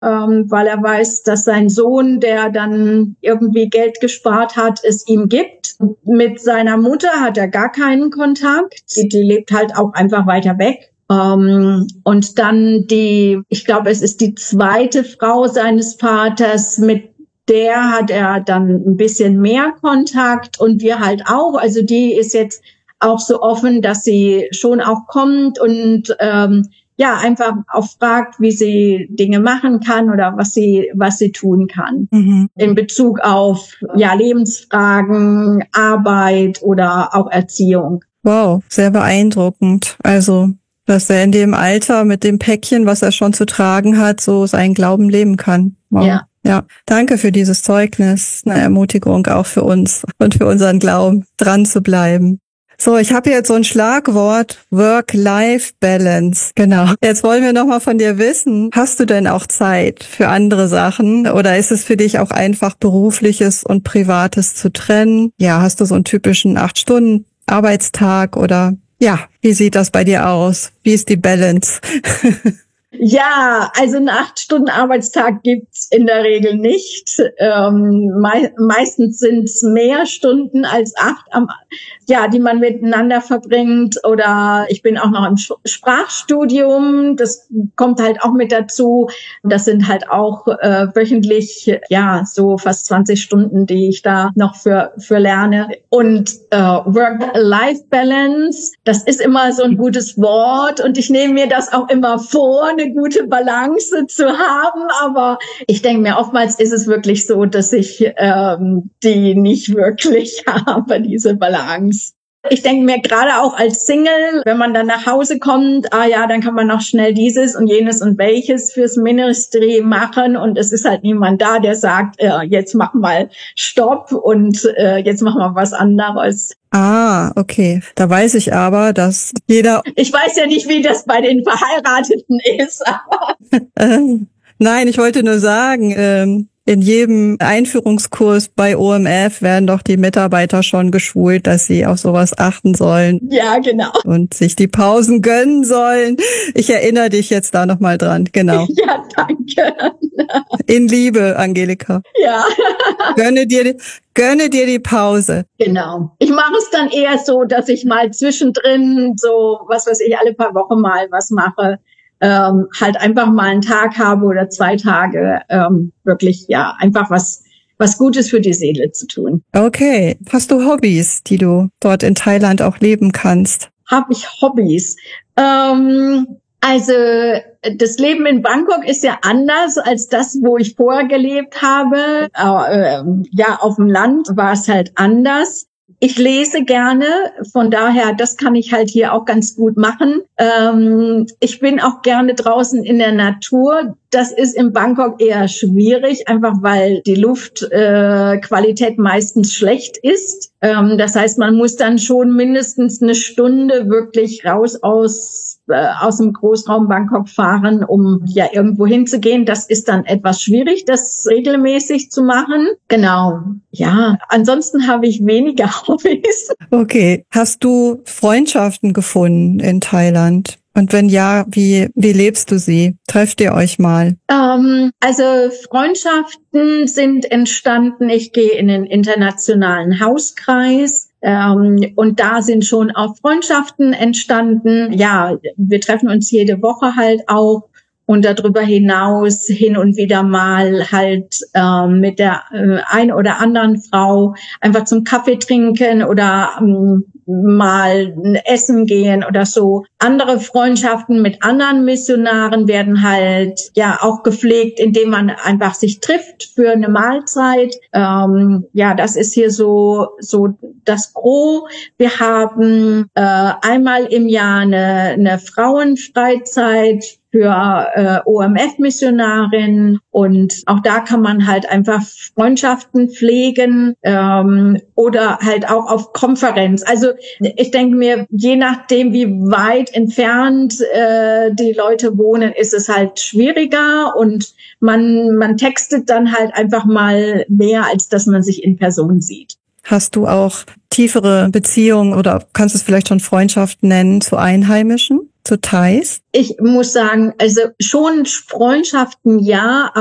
weil er weiß, dass sein Sohn, der dann irgendwie Geld gespart hat, es ihm gibt. Mit seiner Mutter hat er gar keinen Kontakt. Die lebt halt auch einfach weiter weg. Und dann ich glaube, es ist die zweite Frau seines Vaters, mit der hat er dann ein bisschen mehr Kontakt und wir halt auch. Also die ist jetzt auch so offen, dass sie schon auch kommt und einfach auch fragt, wie sie Dinge machen kann oder was sie tun kann. In Bezug auf Lebensfragen, Arbeit oder auch Erziehung. Wow, sehr beeindruckend. Also, dass er in dem Alter mit dem Päckchen, was er schon zu tragen hat, so seinen Glauben leben kann. Wow. Ja, danke für dieses Zeugnis, eine Ermutigung auch für uns und für unseren Glauben, dran zu bleiben. So, ich habe jetzt so ein Schlagwort, Work-Life-Balance. Genau. Jetzt wollen wir nochmal von dir wissen, hast du denn auch Zeit für andere Sachen oder ist es für dich auch einfach Berufliches und Privates zu trennen? Ja, hast du so einen typischen 8-Stunden-Arbeitstag oder wie sieht das bei dir aus? Wie ist die Balance? Ja, also einen 8-Stunden-Arbeitstag gibt's in der Regel nicht. Meistens sind's mehr Stunden als 8, die man miteinander verbringt. Oder ich bin auch noch im Sprachstudium. Das kommt halt auch mit dazu. Das sind halt auch wöchentlich so fast 20 Stunden, die ich da noch für lerne. Und Work-Life-Balance, das ist immer so ein gutes Wort. Und ich nehme mir das auch immer vor, eine gute Balance zu haben, aber ich denke mir, oftmals ist es wirklich so, dass ich die nicht wirklich habe, diese Balance. Ich denke mir gerade auch als Single, wenn man dann nach Hause kommt, dann kann man noch schnell dieses und jenes und welches fürs Ministry machen und es ist halt niemand da, der sagt, jetzt mach mal Stopp und jetzt mach mal was anderes. Ah, okay. Da weiß ich aber, dass jeder... Ich weiß ja nicht, wie das bei den Verheirateten ist. Aber nein, ich wollte nur sagen, in jedem Einführungskurs bei OMF werden doch die Mitarbeiter schon geschult, dass sie auf sowas achten sollen. Ja, genau. Und sich die Pausen gönnen sollen. Ich erinnere dich jetzt da nochmal dran, genau. Ja, danke. In Liebe, Angelika. Ja. Gönne dir die Pause. Genau. Ich mache es dann eher so, dass ich mal zwischendrin so, was weiß ich, alle paar Wochen mal was mache. Halt einfach mal einen Tag habe oder 2 Tage, wirklich, einfach was Gutes für die Seele zu tun. Okay. Hast du Hobbys, die du dort in Thailand auch leben kannst? Habe ich Hobbys? Also, das Leben in Bangkok ist ja anders als das, wo ich vorher gelebt habe. Auf dem Land war es halt anders. Ich lese gerne, von daher, das kann ich halt hier auch ganz gut machen. Ich bin auch gerne draußen in der Natur. Das ist in Bangkok eher schwierig, einfach weil die Luftqualität meistens schlecht ist. Das heißt, man muss dann schon mindestens 1 Stunde wirklich raus aus dem Großraum Bangkok fahren, um irgendwo hinzugehen. Das ist dann etwas schwierig, das regelmäßig zu machen. Genau. Ja, ansonsten habe ich weniger Hobbys. Okay. Hast du Freundschaften gefunden in Thailand? Und wenn ja, wie lebst du sie? Trefft ihr euch mal? Also Freundschaften sind entstanden. Ich gehe in den internationalen Hauskreis. Und da sind schon auch Freundschaften entstanden. Ja, wir treffen uns jede Woche halt auch. Und darüber hinaus hin und wieder mal halt mit der ein oder anderen Frau einfach zum Kaffee trinken oder mal essen gehen oder so. Andere Freundschaften mit anderen Missionaren werden halt auch gepflegt, indem man einfach sich trifft für eine Mahlzeit. Das ist hier so das Gros. Wir haben einmal im Jahr eine Frauenfreizeit für OMF-Missionarinnen und auch da kann man halt einfach Freundschaften pflegen oder halt auch auf Konferenz. Also ich denke mir, je nachdem, wie weit entfernt die Leute wohnen, ist es halt schwieriger und man textet dann halt einfach mal mehr, als dass man sich in Person sieht. Hast du auch tiefere Beziehungen oder kannst du es vielleicht schon Freundschaft nennen zu Einheimischen? zu Theis? Ich muss sagen, also schon Freundschaften ja,